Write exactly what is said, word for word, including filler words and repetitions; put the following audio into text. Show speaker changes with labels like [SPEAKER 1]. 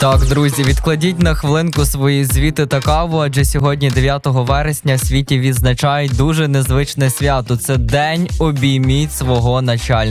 [SPEAKER 1] Так, друзі, відкладіть на хвилинку свої звіти та каву, адже сьогодні, дев'ятого вересня, в світі відзначають дуже незвичне свято. Це День обійміть свого начальника.